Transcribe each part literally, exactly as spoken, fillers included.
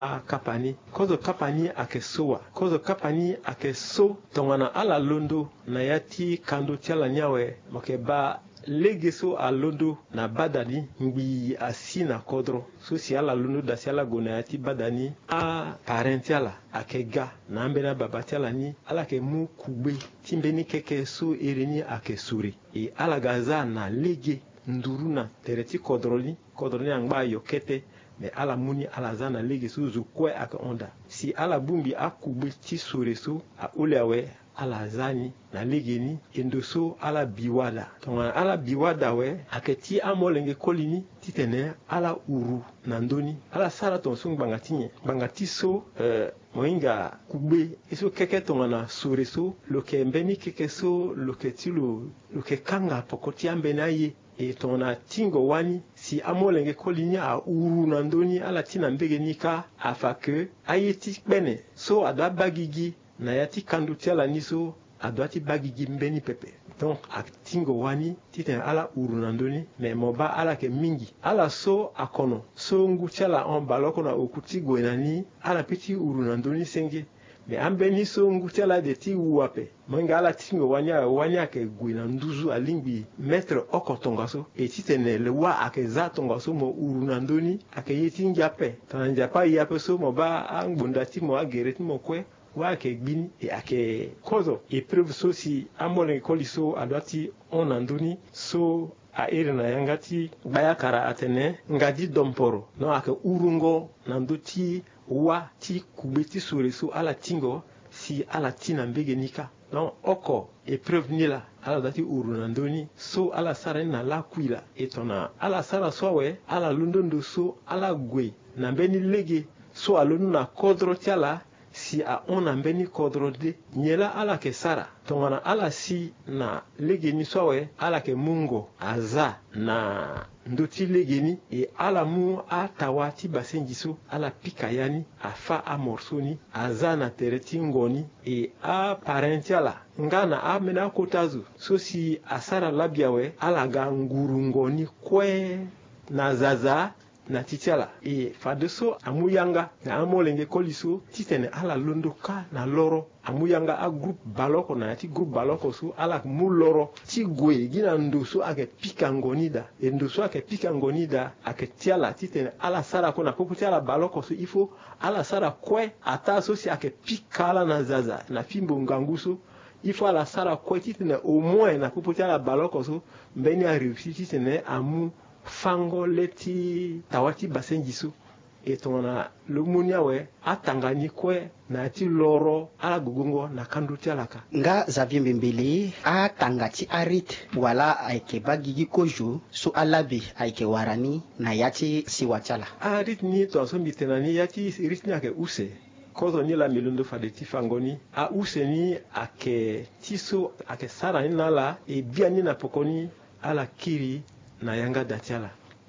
a kapani kozo kapani ake sowa kozo kapani ake so tongana ala londo na yati kando tiala nyawe mokeba legeso a londo na badani ngbi asina kodro so si ala londo da si ala gona yati badani a parentiala ake ga na ambena babatiala ni ala ke mu kugbe timbeni keke so ereni ake suri e ala gaza na lege nduruna tereti kodroli kodroli angba yokete me ala muni ala zana lege su zukwe aka onda si ala bumbi akugbe ti sure so a ulewe ala zani na lege ni endoso ala biwada tonga ala biwada we aketi amolenge kolini titene ala uru na ndoni ala sara ton sung bangatinye bangati so eh, moinga kugbe iso keke tonga na sure so loke mbeni keke so loke tilo loke kanga pokoti ambena ye e tona tingo wani si amolenge kolinya a uru na ndoni ala tina mbege nika afake ayeti bene so adwa bagigi na yati kandu tiala niso adwati bagigi mbeni pepe donc a tingo wani titen ala uru na ndoni me moba ala ke mingi ala so akono so ngu tiala on baloko na okuti goenani ala piti uru na ndoni senge me ambeni so ngutela de ti wape monga ala tingo wanya wanya ke gwina nduzu alingbi metre okotonga so e titene le wa ake za tonga so mo uruna ndoni ake yeti njape tanja pa yape so mo ba angbunda ti mo agere ti mo kwe wa ke gbini e ake kozo e preuve so si amole koliso adwati on andoni so a iri na yangati baya kara atene ngadi domporo no ake urungo nanduti wa ti kubeti sure so ala tingo si ala tina mbege nika non oko épreuve nila ala dati uru na ndoni so ala sara na la kuila etona ala sara sowe ala lundondo so ala gwe na mbeni lege so alunu na kodro tiala si a ona mbeni kodro de nyela ala ke sara tongana ala si na lege ni sowe ala ke mungo aza na ndoti legeni e ala mu atawati basenjiso ala pikayani afa amorsoni azana tereti ngoni e a parentiala ngana amena kotazu so si asara labiawe ala ga nguru ngoni kwe na zaza na titiala e fadeso amuyanga na amolenge koliso titene ala londoka na loro amuyanga a group baloko na ti group baloko so ala mu loro ti gwe gina ndoso ake pika ngonida e ndoso ake pika ngonida ake tiala titene ala sara ko na popo ala baloko so ifo ala sara kwe ata so si ake pikala na zaza na fimbo nganguso ifo ala sara kwe titene au moins na popo ala baloko so mbeni a réussi titene amu fango leti tawati basenjisu etona lumunia we atangani kwe na ti loro ala gugungo na kandu tialaka nga Xavier Mbembele atangati arit wala aike bagigi kojo so alabi aike warani na yati siwachala arit ni to so mitenani yati ritni ake use kozo ni la milundo fadeti fangoni a use ni ake tiso ake sara ni nala e biani na pokoni ala kiri na yanga datiala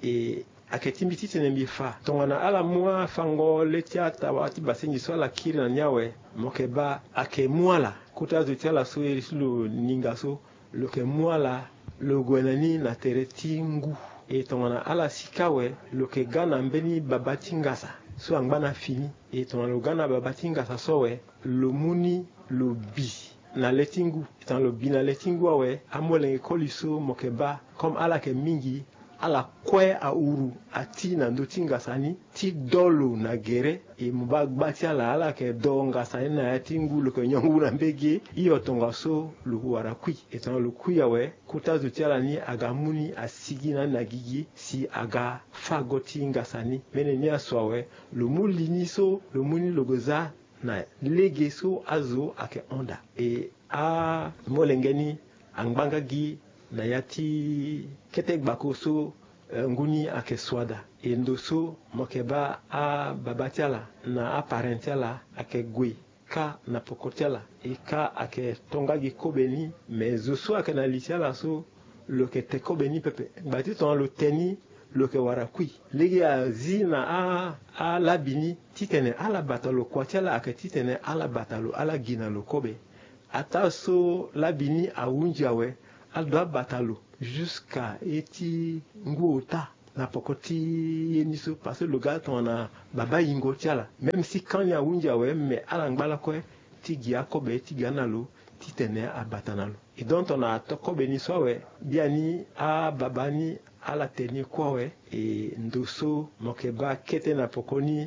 e aketimbi titene mifa tongana ala mwa fango letiata wati basenji so ala kiri na nyawe mokeba ake mwala kutazo tiala so erisulu ninga so loke mwala logwenani na tereti ngu e tongana ala sikawe loke gana mbeni babati ngasa so angbana fini e tongana logana babati ngasa sowe lomuni lobi na letingu tan lobi na letingu awe amolenge koliso mokeba comme ala ke mingi ala kwe a uru ati na ndo tinga sani ti dolo na gere e muba gbati ala ala ke do nga sani na tingu lo ke nyongu na mbege iyo tonga so lo wara kui etan lo kui awe kuta zutiala ni aga muni asigi na nagigi si aga fagoti nga sani mene ni aswawe lo mulini so lo muni logoza na lege so azo ake onda e a molengeni angbanga gi na yati ketek bako so uh, nguni ake swada e ndoso mokeba a babatiala na a parentiala ake gwe ka na pokotiala e ka ake tongagi kobeni me zoso ake na litiala so loke te kobeni pepe bati ton lo teni loke wara kui legi a zi na a a labini titene ala batalo kwatiala ake titene ala batalo ala gina lo kobe ata so labini a unjawe al doit batalo jusqu'à eti nguota na pokoti niso parce que le gars tona baba ingo tiala même si quand ya unja we mais ala ngbala ko tigi akobe tigi analo titene abatanalo et donc on a tokobe ni so we biani a babani ala teni ko we e ndoso mokeba kete na pokoni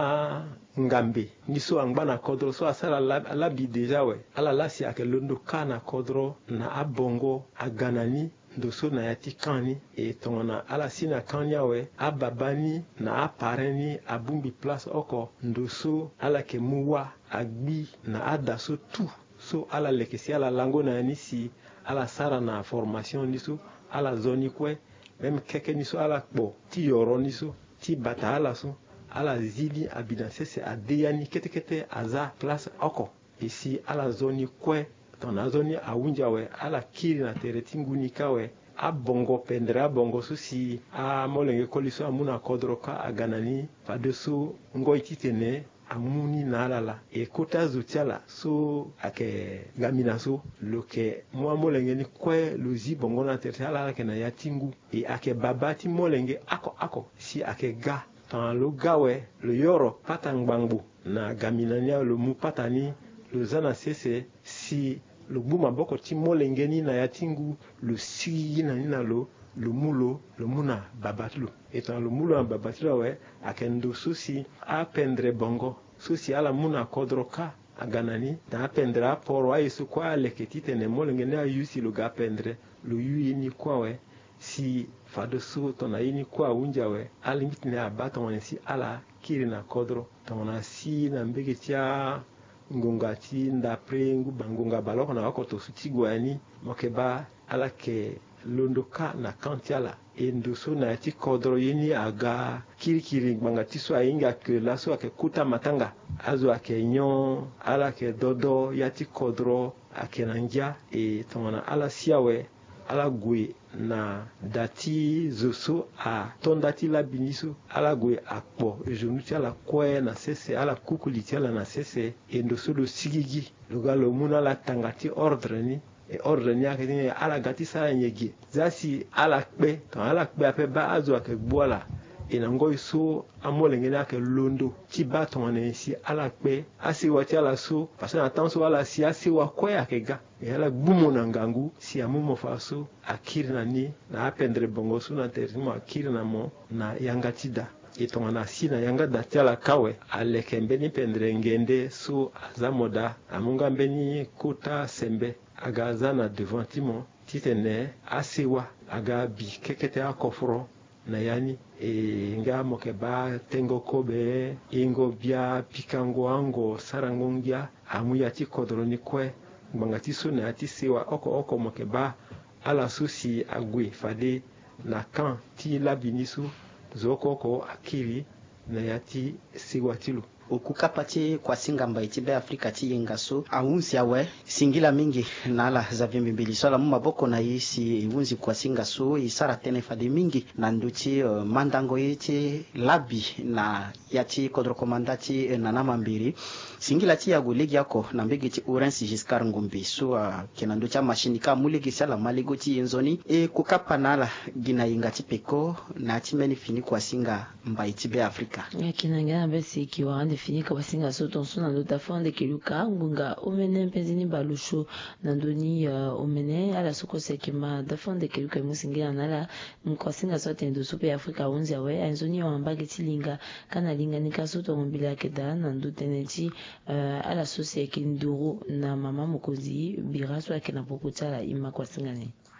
a ngambe niso angbana kodro so asala la bi deja we ala lasi akelondo kana kodro na abongo aganani ndoso na yati kani e tongana ala sina kanya we ababani na apareni abumbi place oko ndoso ala ke muwa agbi na adaso tout so ala lekesi ala lango na nisi ala sara na formation niso ala zoni kwe même keke niso ala kpo ti yoro niso ti bata ala so ala zili abidanse se adeyani kete kete aza place oko ici ala zoni kwe tona zoni awunja we ala kiri na tereti ngunika we a bongo pendre a bongo susi a molenge koliso amuna kodroka aganani padesu ngoi titene amuni na alala e kota zutiala so ake gamina so loke mwa molenge ni kwe lozi bongo na tereti ala ke na yatingu e ake babati molenge ako ako si ake ga tan lo gawe lo yoro patangbangbu na gamina nya lo mu patani lo zana sese si lo buma boko ti molenge ni na yatingu lo si na ni na lo lo mulo lo muna babatlo etant lo mulo en babatlo we akendo susi a pendre bongo susi ala muna kodroka aganani na pendre a poro ayisu kwa leketite ne molenge na yusi lo ga pendre lo yuyi ni kwa we si fado su tona yini kwa unja we alimit ne abata wansi ala kiri na kodro tona si na mbege tia ngunga ti ndapre nguba ngunga baloko na wakoto sutigwani mokeba ala ke londoka na kantiala e ndoso na ti kodro yini aga kirikiri gbanga ti so ayinga ke laso ake kuta matanga azo ake nyon ala ke dodo ya ti kodro ake nanja e tona ala siawe ala gwe na dati zoso a tondati la biniso ala gwe akpo jonuti ala kwe na sese ala kukuliti ala na sese e ndoso lo sigigi lugalo muna la tangati ordre ni e ordre ni akeni ala gati sa nyegi zasi ala kpe to ala kpe ape ba azo ake gbola e na ngoi so amolenge na ke londo ti ba to ne si ala kpe asi wati ala so parce na tanso ala si asi wa kwe ake ga e ala gbumo na ngangu si amumo faso akiri na ni na apendre bongo so na terimo akiri na mo na yangatida e to na si na yanga datiala kawe aleke mbeni pendre ngende so azamoda amunga mbeni kuta sembe agaza na devantimo titene asiwa aga bi kekete akofro na yani e nga mokeba tengo kobe ingo bia pikango ango sarangongia amuya ti kodroni kwe mbangati so na ti sewa oko oko mokeba ala susi agwe fade na kan ti labinisu zokoko akiri na yati sewa tilo okukapati kwa singa mbai tibe Afrika ti yenga so aunzi awe singila mingi na ala za vimbimbili so la mumaboko na isi unzi kwa singa so isara tene fade mingi na nduti uh, mandango yeti labi na yati kodro komandati uh, na nama mbiri singila ti yago legi yako na mbegi ti Orensi Giscard Ngumbi so uh, kena nduti mashini ka mulegi sala malego ti yenzoni e kukapa na ala gina yenga ti peko na ti meni fini kwa singa mbai tibe Afrika yakina ngana besi kiwa fini kwa singa so tonso na ndota fonde keluka ngunga omene mpenzini balusho na ndoni uh, omene ala soko sekima da fonde keluka musingira nala kwa singa so tendo super Afrika unzi awe anzoni wambage tilinga kana linga nika so to mbila keda na ndoteneti uh, ala so sekinduru na mama mukozi biraso akena pokutala ima kwa singa ne